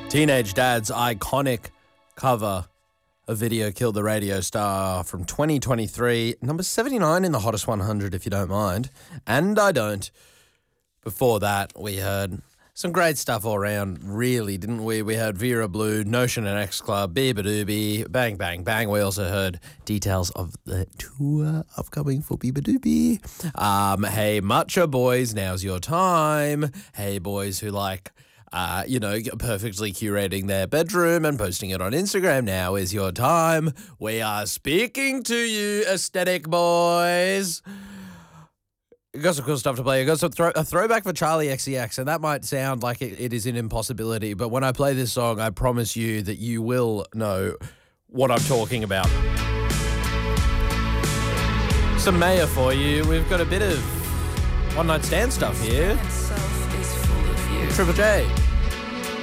Teenage Dad's iconic cover of Video Killed the Radio Star from 2023. Number 79 in the Hottest 100, if you don't mind. And I don't. Before that, we heard some great stuff all around, really, didn't we? We heard Vera Blue, Notion and X Club, Beaver Doobie, Bang Bang Bang. We also heard details of the tour upcoming for Beaver Doobie. Hey, Matcha Boys, now's your time. Hey, boys who like... perfectly curating their bedroom and posting it on Instagram. Now is your time. We are speaking to you, aesthetic boys. You got some cool stuff to play. You got some a throwback for Charlie XCX, and that might sound like it is an impossibility, but when I play this song, I promise you that you will know what I'm talking about. Some Maya for you. We've got a bit of one-night stand stuff here. Triple J.